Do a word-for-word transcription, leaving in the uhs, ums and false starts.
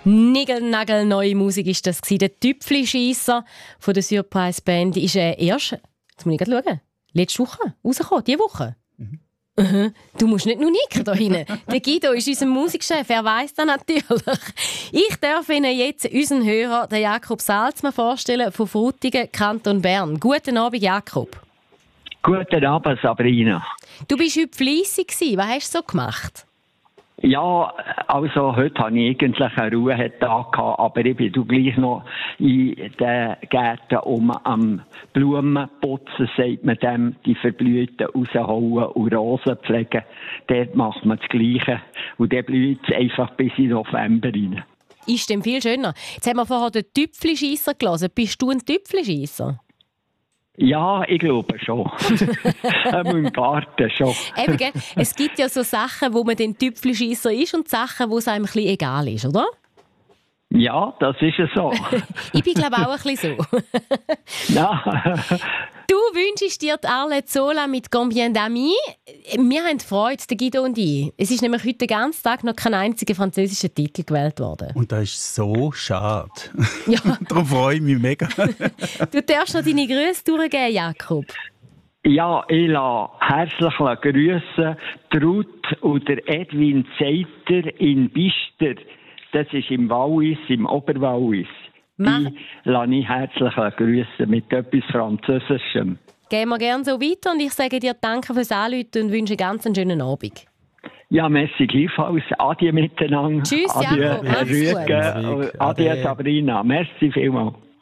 Nigelnagelneue Musik ist das gewesen. Der Tüpfelscheisser von der Surprise Band ist äh, erst, jetzt muss ich gerade schauen, letzte Woche rausgekommen, diese Woche. Mhm. Uh-huh. Du musst nicht nur nicken da hinten. Der Guido ist unser Musikchef, er weiss das natürlich. Ich darf Ihnen jetzt unseren Hörer, den Jakob Salzmann, vorstellen von Frutigen, Kanton Bern. Guten Abend, Jakob. Guten Abend, Sabrina. Du warst heute fleissig gewesen. Was hast du so gemacht? Ja, also heute hatte ich eigentlich einen Ruhetag, aber ich bin du gleich noch in den Gärten um am Blumenputzen, sagt man dem, die Verblühten rausholen und Rosen pflegen. Dort macht man das Gleiche und der blüht es einfach bis in November rein. Ist denn viel schöner. Jetzt haben wir vorher den Tüpfelscheisser gelesen. Bist du ein Tüpfelscheisser? Ja, ich glaube schon. Im Garten schon. Eben, gell? Es gibt ja so Sachen, wo man den Tüpfelscheisser ist und Sachen, wo es einem ein bisschen egal ist, oder? Ja, das ist es so. Ich bin, glaube ich, auch ein bisschen so. Ja. Du wünschst dir die Arlette Sola mit Combien d'Amis. Wir haben Freude, der Guido und ich. Es ist nämlich heute den ganzen Tag noch kein einziger französischer Titel gewählt worden. Und das ist so schade. Ja. Darum freue ich mich mega. Du darfst noch deine Grüße durchgeben, Jakob. Ja, ich lasse herzlich grüßen Ruth und der Edwin Zeiter in Bister. Das ist im Wallis, im Oberwallis. Mach. Die lasse ich herzlich grüßen mit etwas Französischem. Gehen wir gerne so weiter und ich sage dir danke fürs Anrufen und wünsche ganz einen schönen Abend. Ja, merci gleichfalls. Adieu miteinander. Tschüss, Adieu, Jakob. Herr Mach's gut. Rüegge. Adieu, Sabrina. Merci vielmals.